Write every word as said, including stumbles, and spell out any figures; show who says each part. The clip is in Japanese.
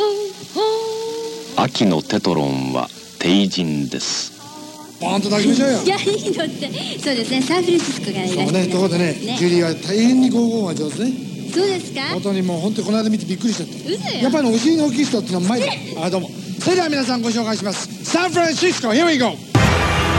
Speaker 1: 秋のテトロンは帝人です。
Speaker 2: バーンと抱きましょうよ。
Speaker 3: いや、いいのって。そうですね、サンフランシスコからいらっしゃる。
Speaker 2: そうね、ところでね、ねジュリーは大変にゴーゴーが上手ね。
Speaker 3: そうですか。
Speaker 2: 本当にもう本当にこの間見てびっくりしちゃった。
Speaker 3: 嘘よ。
Speaker 2: やっぱりお尻の大きい人っていうのはうまい。あ、どうも。それでは皆さんご紹介します。サンフランシスコ、here we go。